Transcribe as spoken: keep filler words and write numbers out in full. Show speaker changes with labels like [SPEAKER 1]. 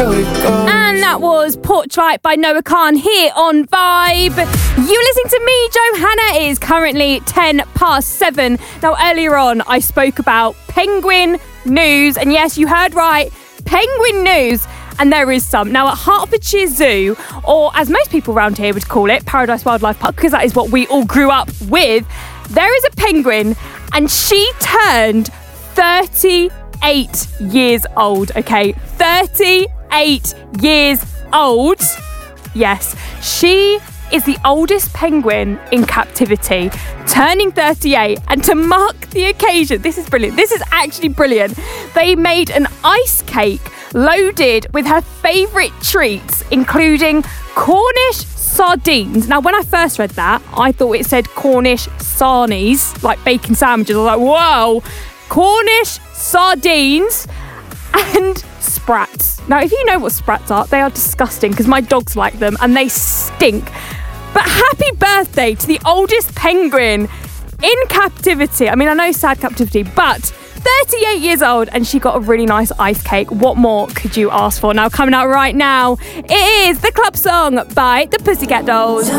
[SPEAKER 1] And that was Portrait by Noah Khan here on Vibe. You listen to me, Johanna. It is currently ten past seven. Now, earlier on, I spoke about penguin news. And yes, you heard right, penguin news. And there is some. Now, at Hertfordshire Zoo, or as most people around here would call it, Paradise Wildlife Park, because that is what we all grew up with, there is a penguin, and she turned thirty-eight years old, okay? thirty-eight years old. Yes, she is the oldest penguin in captivity, turning thirty-eight. And to mark the occasion, this is brilliant. This is actually brilliant. They made an ice cake loaded with her favourite treats, including Cornish sardines. Now, when I first read that, I thought it said Cornish sarnies, like bacon sandwiches. I was like, whoa, Cornish sardines and sprats. Now, if you know what sprats are, they are disgusting because my dogs like them and they stink. But happy birthday to the oldest penguin in captivity. I mean, I know sad captivity, but thirty-eight years old, and she got a really nice ice cake. What more could you ask for? Now, coming out right now, it is the club song by the Pussycat Dolls.